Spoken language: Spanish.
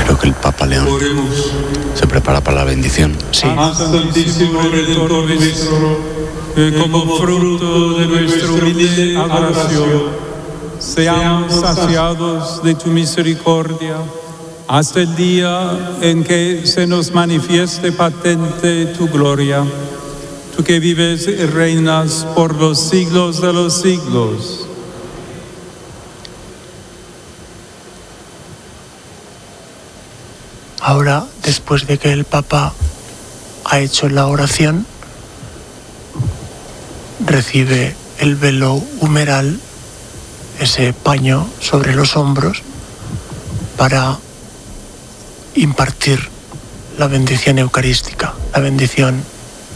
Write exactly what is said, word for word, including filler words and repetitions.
Creo que el Papa León se prepara para la bendición. Sí. Santísimo Redentor nuestro, que como fruto de nuestra humilde adoración seamos saciados de tu misericordia hasta el día en que se nos manifieste patente tu gloria, tú que vives y reinas por los siglos de los siglos. Ahora, después de que el Papa ha hecho la oración, recibe el velo humeral, ese paño sobre los hombros, para impartir la bendición eucarística, la bendición